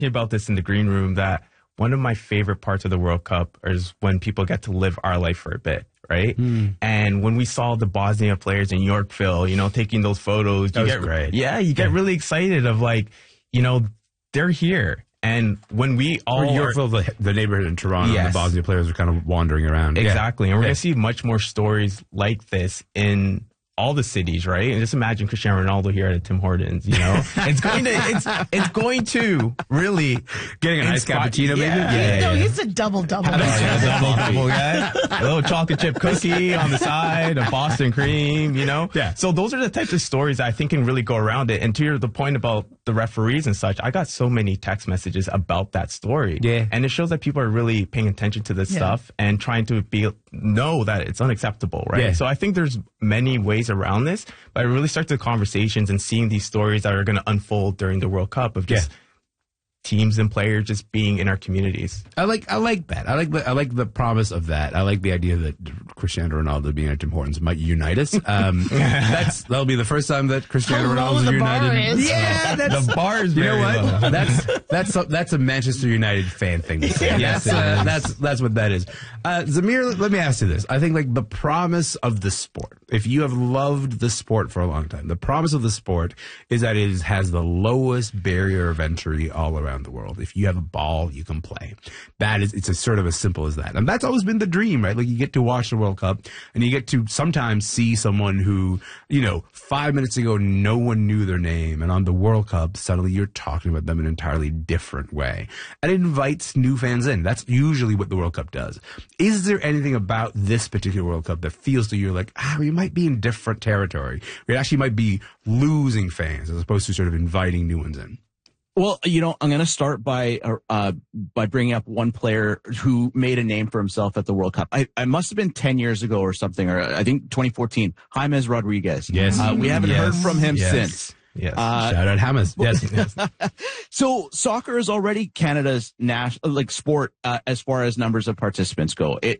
about this in the green room that one of my favorite parts of the World Cup is when people get to live our life for a bit, right? And when we saw the Bosnia players in Yorkville, taking those photos, that was great. Yeah, you get really excited of they're here. And when we all Yorkville, the neighborhood in Toronto, the Bosnia players are kind of wandering around. Exactly. And we're going to see much more stories like this in all the cities, right? And just imagine Cristiano Ronaldo here at Tim Hortons, it's going to really getting a nice cappuccino, maybe. No, he's a double. Double guy. A little chocolate chip cookie on the side, a Boston cream, Yeah. So those are the types of stories that I think can really go around it. And to the point about the referees and such, I got so many text messages about that story. Yeah. And it shows that people are really paying attention to this stuff and trying to know that it's unacceptable, right? Yeah. So I think there's many ways around this, but I really start the conversations and seeing these stories that are going to unfold during the World Cup of just teams and players just being in our communities. I like that. I like the promise of that. I like the idea that Cristiano Ronaldo being at Tim Hortons might unite us. That'll be the first time that Cristiano Ronaldo's united. Yeah, that's the bar is. You know what? That's a Manchester United fan thing to say. Yes, that's what that is. Zamir, let me ask you this. I think the promise of the sport, if you have loved the sport for a long time, the promise of the sport is that it has the lowest barrier of entry all around the world. If you have a ball, you can play. It's sort of as simple as that. And that's always been the dream, right? Like you get to watch the World Cup and you get to sometimes see someone who, 5 minutes ago, no one knew their name. And on the World Cup, suddenly you're talking about them in an entirely different way. And it invites new fans in. That's usually what the World Cup does. Is there anything about this particular World Cup that feels to you like, we might be in different territory? We actually might be losing fans as opposed to sort of inviting new ones in. Well, I'm going to start by bringing up one player who made a name for himself at the World Cup. I must have been 10 years ago or something, or I think 2014. James Rodriguez. Yes. We haven't heard from him since. Yes. Shout out James. Yes. So soccer is already Canada's national sport as far as numbers of participants go. It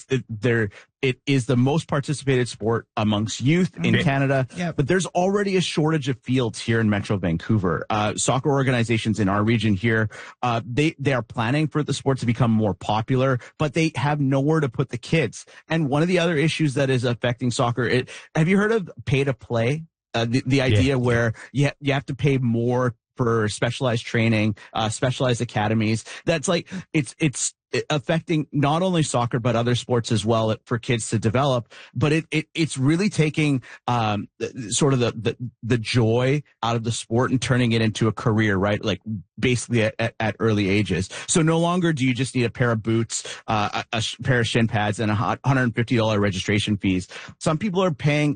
is the most participated sport amongst youth in Canada, but there's already a shortage of fields here in Metro Vancouver. Soccer organizations in our region here, they are planning for the sport to become more popular, but they have nowhere to put the kids. And one of the other issues that is affecting soccer, have you heard of pay to play? The idea where you have to pay more for specialized training, specialized academies. That's it's affecting not only soccer but other sports as well for kids to develop. But it's really taking sort of the joy out of the sport and turning it into a career, right? Like basically at early ages. So no longer do you just need a pair of boots, a pair of shin pads, and $150 registration fees. Some people are paying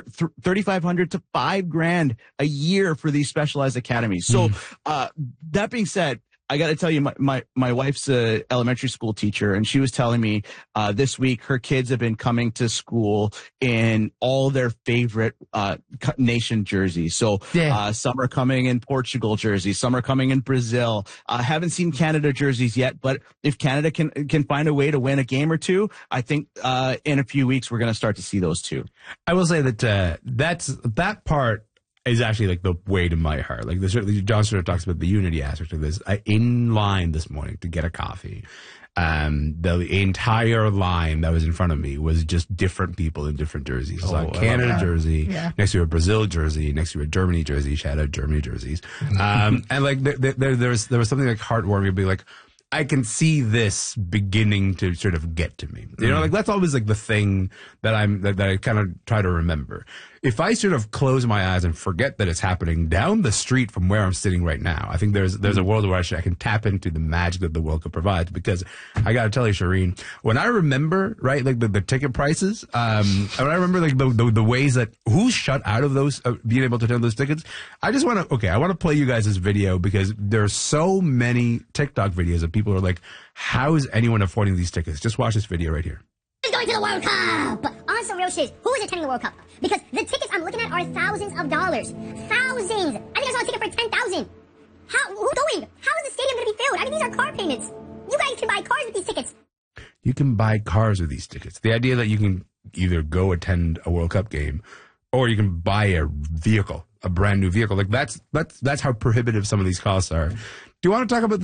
$3,500 to $5,000 a year for these specialized academies. So, that being said, I got to tell you, my wife's a elementary school teacher, and she was telling me this week her kids have been coming to school in all their favorite nation jerseys. So some are coming in Portugal jerseys, some are coming in Brazil. I haven't seen Canada jerseys yet, but if Canada can find a way to win a game or two, I think in a few weeks we're going to start to see those too. I will say that that part is actually like the way to my heart. Like John sort of talks about the unity aspect of this. In line this morning to get a coffee, the entire line that was in front of me was just different people in different jerseys. So a Canada jersey, next to a Brazil jersey, next to a Germany jersey. Shout out Germany jerseys. And like there was something like heartwarming. Be like, I can see this beginning to sort of get to me. Like that's always like the thing that I kind of try to remember. If I sort of close my eyes and forget that it's happening down the street from where I'm sitting right now, I think there's a world where I can tap into the magic that the World Cup provides. Because I got to tell you, Shireen, when I remember, right, like the ticket prices, and I remember like the ways that who's shut out of those, being able to turn those tickets, I want to play you guys this video because there's so many TikTok videos of people who are like, how is anyone affording these tickets? Just watch this video right here. Going to the World Cup! On some real shit, who is attending the World Cup? Because the tickets I'm looking at are thousands of dollars. Thousands! I think I saw a ticket for $10,000. Who's going? How is the stadium going to be filled? I mean, these are car payments. You guys can buy cars with these tickets. You can buy cars with these tickets. The idea that you can either go attend a World Cup game or you can buy a vehicle, a brand new vehicle. Like that's how prohibitive some of these costs are. Do you want to talk about